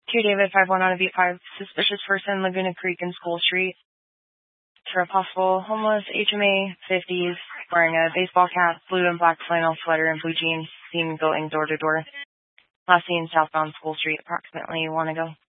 2 David 51 out of beat 5. Suspicious person, Laguna Creek and School Street. For a possible homeless HMA, 50s, wearing a baseball cap, blue and black flannel sweater and blue jeans, seen going door to door. Last seen southbound School Street approximately 1 ago.